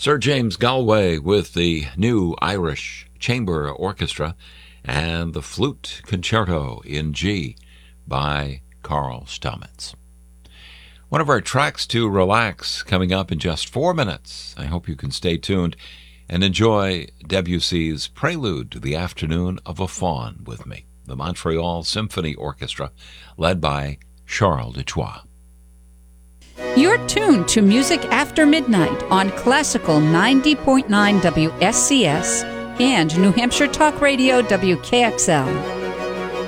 Sir James Galway with the New Irish Chamber Orchestra and the Flute Concerto in G by Carl Stamitz. One of our tracks to relax coming up in just 4 minutes. I hope you can stay tuned and enjoy Debussy's Prelude to the Afternoon of a Faun with me, the Montreal Symphony Orchestra, led by Charles Dechois. You're tuned to Music After Midnight on Classical 90.9 WSCS and New Hampshire Talk Radio WKXL.